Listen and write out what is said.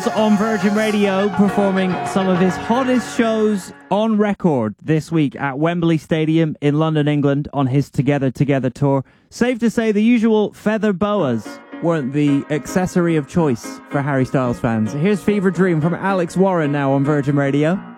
On Virgin Radio, performing some of his hottest shows on record this week at Wembley Stadium in London, England, on his Together Together tour. Safe to say the usual feather boas weren't the accessory of choice for Harry Styles fans. Here's Fever Dream from Alex Warren now on Virgin Radio.